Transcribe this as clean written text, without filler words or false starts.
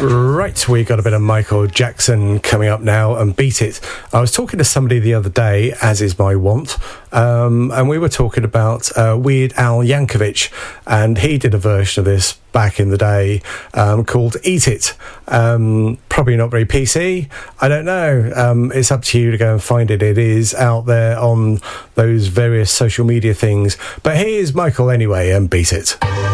Right, we got a bit of Michael Jackson coming up now, and Beat It. I was talking to somebody the other day, as is my wont, and we were talking about Weird Al Yankovic, and he did a version of this back in the day called Eat It. Probably not very PC, I don't know. It's up to you to go and find it. It is out there on those various social media things. But here's Michael anyway, and Beat It.